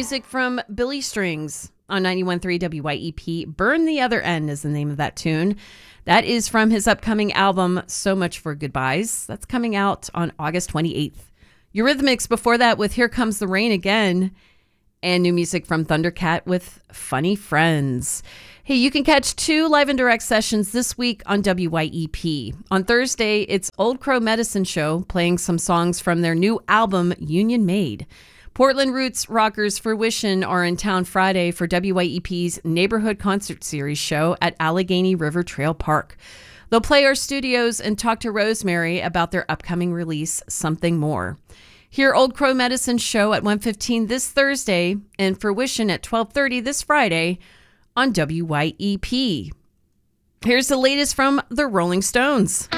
music from Billy Strings on 91.3 WYEP. Burn the Other End is the name of that tune. That is from his upcoming album, So Much for Goodbyes. That's coming out on August 28th. Eurythmics before that with Here Comes the Rain Again, and new music from Thundercat with Funny Friends. Hey, you can catch 2 live and direct sessions this week on WYEP. On Thursday, it's Old Crow Medicine Show playing some songs from their new album, Union Made. Portland roots rockers Fruition are in town Friday for WYEP's Neighborhood Concert Series show at Allegheny River Trail Park. They'll play our studios and talk to Rosemary about their upcoming release, Something More. Hear Old Crow Medicine Show at 1:15 this Thursday and Fruition at 12:30 this Friday on WYEP. Here's the latest from the Rolling Stones.